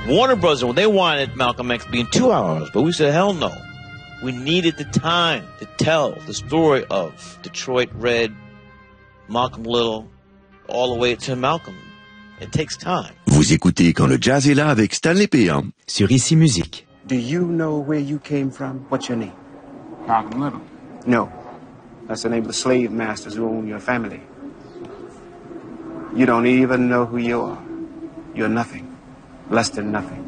Warner Brothers, they wanted Malcolm X being 2 hours, but we said, hell no. We needed the time to tell the story of Detroit Red, Malcolm Little, all the way to Malcolm. It takes time. Vous écoutez Quand le jazz est là avec Stanley Péan sur Ici Musique. Do you know where you came from? What's your name? Malcolm Little. No. That's the name of the slave masters who own your family. You don't even know who you are. You're nothing. Less than nothing.